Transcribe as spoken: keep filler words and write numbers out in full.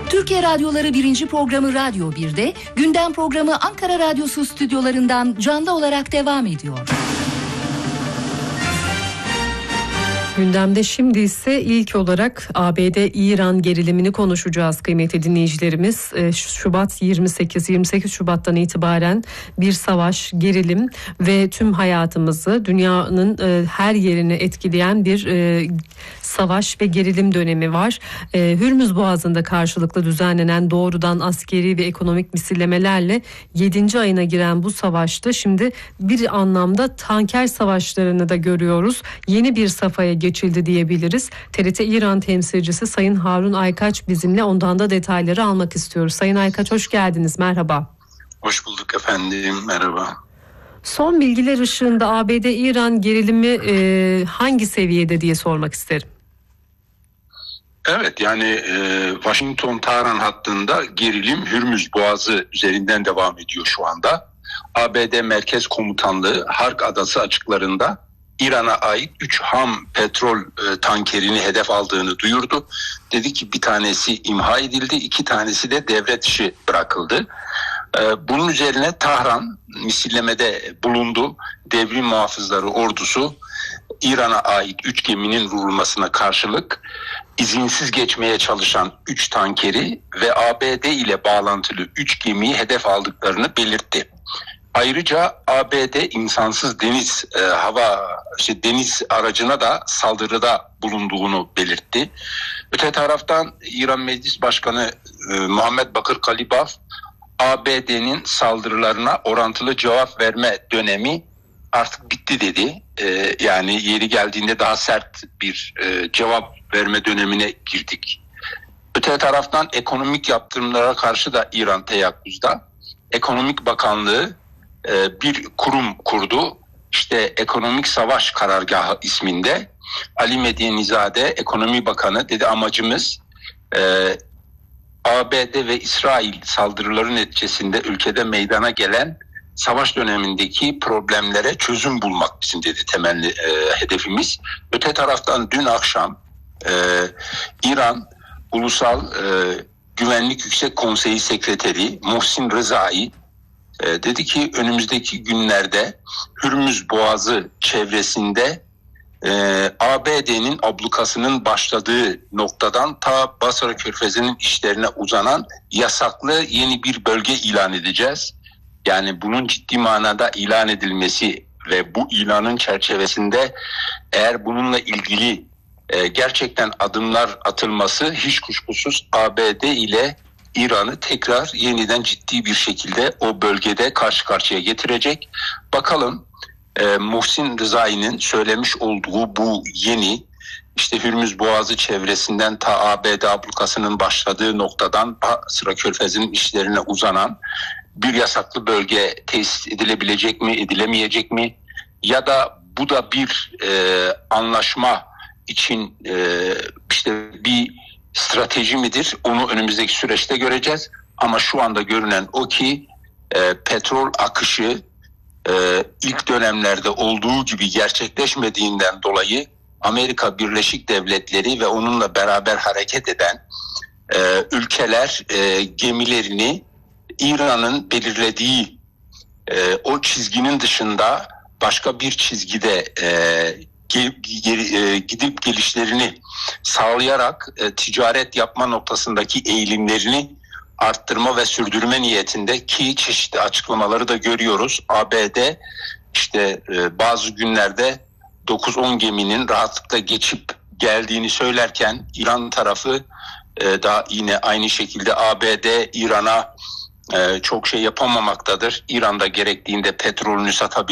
Türkiye Radyoları birinci programı Radyo bir'de, gündem programı Ankara Radyosu stüdyolarından canlı olarak devam ediyor. Gündemde şimdi ise ilk olarak A B D-İran gerilimini konuşacağız kıymetli dinleyicilerimiz. Şubat yirmi sekiz yirmi sekiz Şubat'tan itibaren bir savaş, gerilim ve tüm hayatımızı, dünyanın her yerini etkileyen bir savaş ve gerilim dönemi var. Hürmüz Boğazı'nda karşılıklı düzenlenen doğrudan askeri ve ekonomik misillemelerle yedinci ayına giren bu savaşta şimdi bir anlamda tanker savaşlarını da görüyoruz. Yeni bir safhaya geçildi diyebiliriz. T R T İran temsilcisi Sayın Harun Aykaç bizimle, ondan da detayları almak istiyoruz. Sayın Aykaç, hoş geldiniz, merhaba. Hoş bulduk efendim, merhaba. Son bilgiler ışığında A B D-İran gerilimi e, hangi seviyede diye sormak isterim. Evet, yani e, Washington-Tahran hattında gerilim Hürmüz Boğazı üzerinden devam ediyor şu anda. A B D Merkez Komutanlığı Hark Adası açıklarında İran'a ait üç ham petrol e, tankerini hedef aldığını duyurdu. Dedi ki bir tanesi imha edildi, iki tanesi de devre dışı bırakıldı. E, bunun üzerine Tahran misillemede bulundu. Devrim muhafızları ordusu İran'a ait üç geminin vurulmasına karşılık izinsiz geçmeye çalışan üç tankeri ve A B D ile bağlantılı üç gemiyi hedef aldıklarını belirtti. Ayrıca A B D insansız deniz e, hava işte deniz aracına da saldırıda bulunduğunu belirtti. Öte taraftan İran Meclis Başkanı e, Muhammed Bakır Kalibaf, A B D'nin saldırılarına orantılı cevap verme dönemi artık bitti dedi. E, yani yeri geldiğinde daha sert bir e, cevap verme dönemine girdik. Öte taraftan ekonomik yaptırımlara karşı da İran teyakkuzda. Ekonomik Bakanlığı e, bir kurum kurdu. İşte Ekonomik Savaş Karargahı isminde. Ali Medyenizade Ekonomi Bakanı dedi, amacımız e, A B D ve İsrail saldırıları neticesinde ülkede meydana gelen savaş dönemindeki problemlere çözüm bulmak bizim dedi temelli e, hedefimiz. Öte taraftan dün akşam e, İran Ulusal e, Güvenlik Yüksek Konseyi Sekreteri Muhsin Rezai e, dedi ki önümüzdeki günlerde Hürmüz Boğazı çevresinde e, A B D'nin ablukasının başladığı noktadan ta Basra Körfezi'nin işlerine uzanan yasaklı yeni bir bölge ilan edeceğiz. Yani bunun ciddi manada ilan edilmesi ve bu ilanın çerçevesinde eğer bununla ilgili e, gerçekten adımlar atılması hiç kuşkusuz A B D ile İran'ı tekrar yeniden ciddi bir şekilde o bölgede karşı karşıya getirecek. Bakalım e, Muhsin Rızai'nin söylemiş olduğu bu yeni işte Hürmüz Boğazı çevresinden ta A B D ablukasının başladığı noktadan Basra Körfezi'nin işlerine uzanan bir yasaklı bölge tesis edilebilecek mi, edilemeyecek mi? Ya da bu da bir e, anlaşma için e, işte bir strateji midir? Onu önümüzdeki süreçte göreceğiz. Ama şu anda görünen o ki e, petrol akışı e, ilk dönemlerde olduğu gibi gerçekleşmediğinden dolayı Amerika Birleşik Devletleri ve onunla beraber hareket eden e, ülkeler e, gemilerini İran'ın belirlediği e, o çizginin dışında başka bir çizgide e, ge, ge, e, gidip gelişlerini sağlayarak e, ticaret yapma noktasındaki eğilimlerini arttırma ve sürdürme niyetinde ki çeşitli açıklamaları da görüyoruz. A B D işte e, bazı günlerde dokuz on geminin rahatlıkla geçip geldiğini söylerken İran tarafı e, da yine aynı şekilde A B D İran'a Ee, çok şey yapamamaktadır. İran'da gerektiğinde petrolünü satabilir.